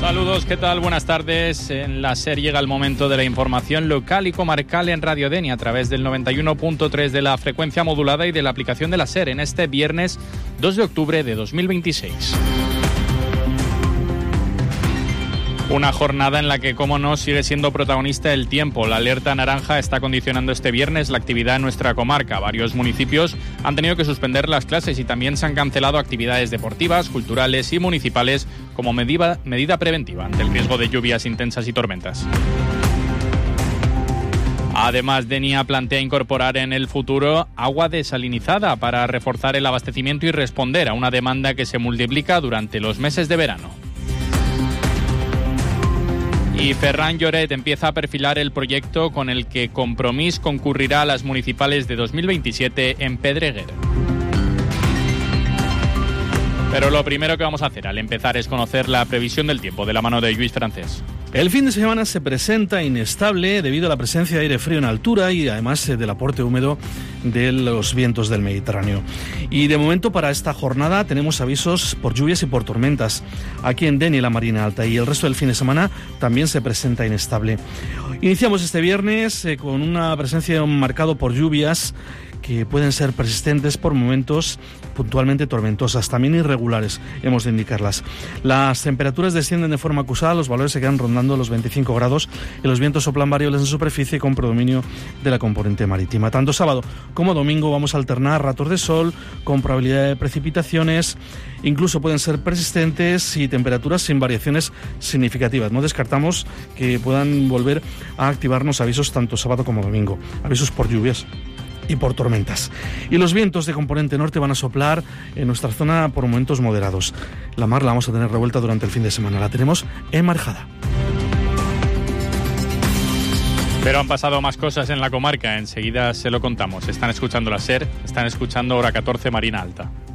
Saludos, ¿qué tal? Buenas tardes. En la SER llega el momento de la información local y comarcal en Radio Denia a través del 91.3 de la frecuencia modulada y de la aplicación de la SER en este viernes 2 de octubre de 2026. Una jornada en la que, como no, sigue siendo protagonista el tiempo. La alerta naranja está condicionando este viernes la actividad en nuestra comarca. Varios municipios han tenido que suspender las clases y también se han cancelado actividades deportivas, culturales y municipales como medida preventiva ante el riesgo de lluvias intensas y tormentas. Además, Denia plantea incorporar en el futuro agua desalinizada para reforzar el abastecimiento y responder a una demanda que se multiplica durante los meses de verano. Y Ferran Lloret empieza a perfilar el proyecto con el que Compromís concurrirá a las municipales de 2027 en Pedreguer. Pero lo primero que vamos a hacer al empezar es conocer la previsión del tiempo de la mano de Lluís Francés. El fin de semana se presenta inestable debido a la presencia de aire frío en altura y además del aporte húmedo de los vientos del Mediterráneo. Y de momento para esta jornada tenemos avisos por lluvias y por tormentas aquí en Denia y la Marina Alta, y el resto del fin de semana también se presenta inestable. Iniciamos este viernes con una presencia marcada por lluvias que pueden ser persistentes por momentos, puntualmente tormentosas, también irregulares, hemos de indicarlas. Las temperaturas descienden de forma acusada, los valores se quedan rondando los 25 grados y los vientos soplan variables en superficie con predominio de la componente marítima. Tanto sábado como domingo vamos a alternar ratos de sol con probabilidad de precipitaciones, incluso pueden ser persistentes y temperaturas sin variaciones significativas. No descartamos que puedan volver a activarnos avisos tanto sábado como domingo, avisos por lluvias y por tormentas. Y los vientos de componente norte van a soplar en nuestra zona por momentos moderados. La mar la vamos a tener revuelta durante el fin de semana, la tenemos enmarjada. Pero han pasado más cosas en la comarca, enseguida se lo contamos. Están escuchando la SER, están escuchando Hora 14 Marina Alta.